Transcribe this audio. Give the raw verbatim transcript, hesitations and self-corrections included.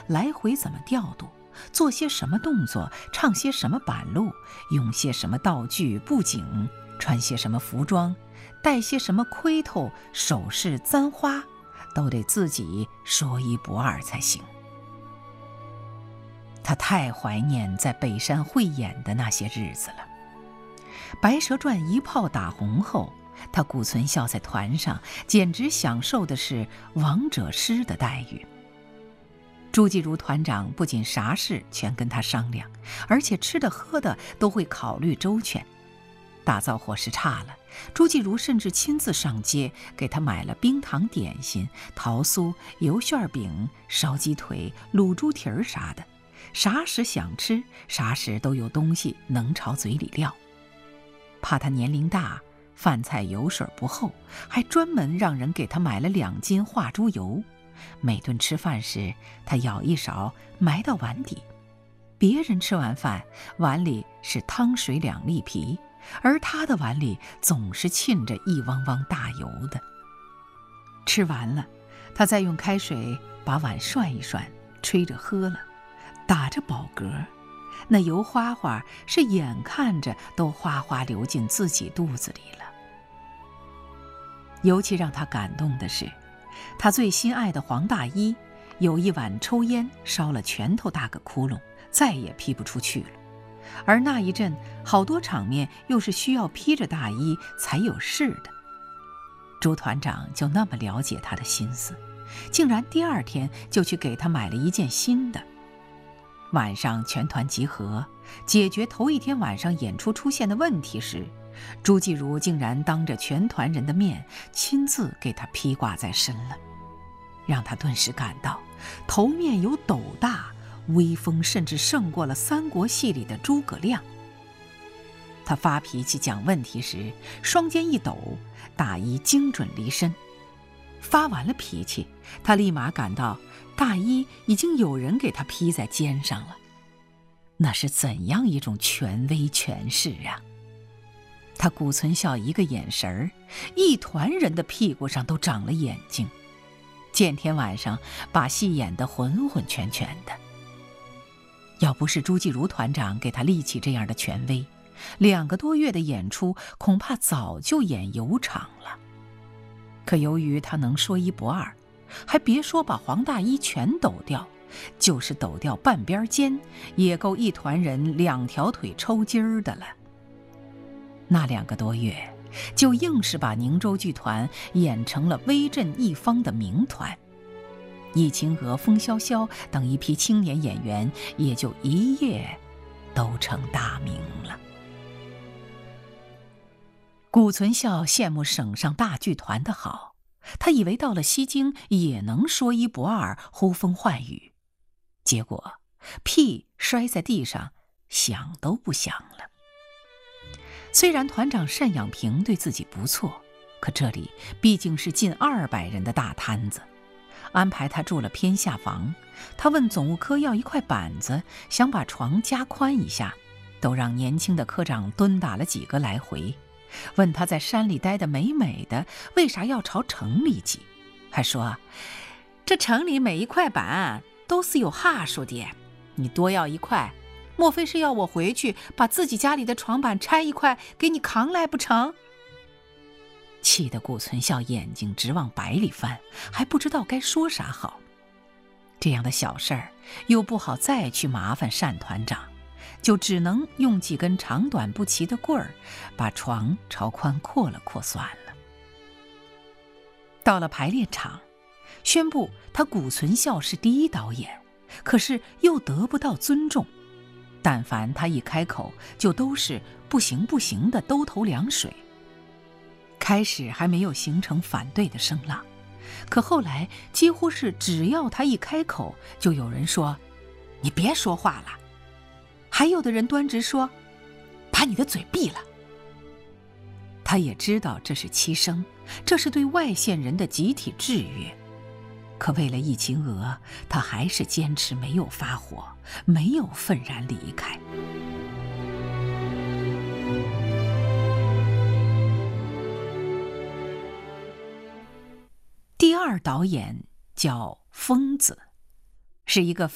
来回怎么调度，做些什么动作，唱些什么板路，用些什么道具布景，穿些什么服装，戴些什么盔头首饰簪花，都得自己说一不二才行。他太怀念在北山汇演的那些日子了。白蛇传一炮打红后，他顾存孝在团上简直享受的是王者师的待遇。朱继如团长不仅啥事全跟他商量，而且吃的喝的都会考虑周全。打造伙食差了，朱继如甚至亲自上街给他买了冰糖点心、桃酥、油馅饼、烧鸡腿、卤猪蹄儿啥的，啥时想吃，啥时都有东西能朝嘴里撂。怕他年龄大，饭菜油水不厚，还专门让人给他买了两斤化猪油。每顿吃饭时，他舀一勺埋到碗底。别人吃完饭，碗里是汤水两粒皮，而他的碗里总是沁着一汪汪大油的。吃完了，他再用开水把碗涮一涮，吹着喝了，打着饱嗝，那油花花是眼看着都哗哗流进自己肚子里了。尤其让他感动的是，他最心爱的黄大衣有一晚抽烟烧了拳头大个窟窿，再也披不出去了。而那一阵好多场面又是需要披着大衣才有事的。朱团长就那么了解他的心思，竟然第二天就去给他买了一件新的。晚上全团集合，解决头一天晚上演出出现的问题时，朱继如竟然当着全团人的面亲自给他披挂在身了，让他顿时感到头面有斗大，威风甚至胜过了三国戏里的诸葛亮。他发脾气讲问题时，双肩一抖，大衣精准离身。发完了脾气，他立马感到大衣已经有人给他披在肩上了。那是怎样一种权威权势啊！他顾存孝一个眼神儿，一团人的屁股上都长了眼睛。见天晚上把戏演得浑浑全全的。要不是朱继如团长给他立起这样的权威，两个多月的演出恐怕早就演油场了。可由于他能说一不二，还别说把黄大衣全抖掉，就是抖掉半边肩，也够一团人两条腿抽筋儿的了。那两个多月，就硬是把宁州剧团演成了威震一方的名团。易秦娥、风萧萧等一批青年演员也就一夜都成大名了。顾存孝羡慕省上大剧团的好，他以为到了西京也能说一不二，呼风唤雨，结果屁摔在地上，想都不想了。虽然团长单养平对自己不错，可这里毕竟是近二百人的大摊子，安排他住了偏下房。他问总务科要一块板子，想把床加宽一下，都让年轻的科长蹲打了几个来回。问他在山里待得美美的，为啥要朝城里挤？还说这城里每一块板都是有哈数的，你多要一块，莫非是要我回去把自己家里的床板拆一块给你扛来不成？气得顾存孝眼睛直往白里翻，还不知道该说啥好。这样的小事儿又不好再去麻烦单团长，就只能用几根长短不齐的棍儿把床朝宽扩了扩算了。到了排练场，宣布他顾存孝是第一导演，可是又得不到尊重。但凡他一开口，就都是不行不行的兜头凉水。开始还没有形成反对的声浪，可后来几乎是只要他一开口，就有人说你别说话了，还有的人端直说把你的嘴闭了。他也知道这是欺生，这是对外县人的集体制约，可为了易秦娥，他还是坚持没有发火，没有愤然离开。第二导演叫疯子，是一个